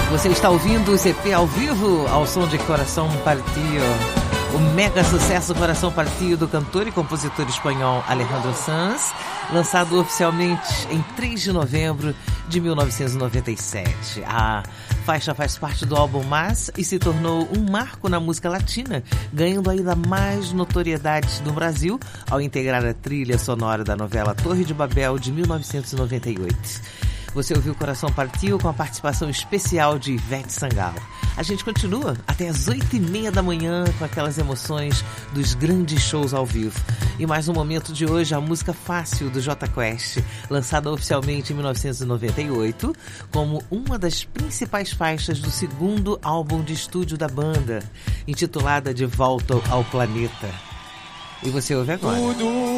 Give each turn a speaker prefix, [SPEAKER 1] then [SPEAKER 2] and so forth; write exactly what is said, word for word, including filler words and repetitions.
[SPEAKER 1] Você está ouvindo o C P ao vivo, ao som de Coração Partido. O mega sucesso Coração Partido do cantor e compositor espanhol Alejandro Sanz, lançado oficialmente em três de novembro de mil novecentos e noventa e sete. A faixa faz parte do álbum Mas e se tornou um marco na música latina, ganhando ainda mais notoriedade no Brasil ao integrar a trilha sonora da novela Torre de Babel de mil novecentos e noventa e oito. Você ouviu Coração Partiu com a participação especial de Ivete Sangalo. A gente continua até as oito e meia da manhã com aquelas emoções dos grandes shows ao vivo. E mais um momento de hoje, a música Fácil do Jota Quest, lançada oficialmente em mil novecentos e noventa e oito, como uma das principais faixas do segundo álbum de estúdio da banda, intitulada De Volta ao Planeta. E você ouve agora. Tudo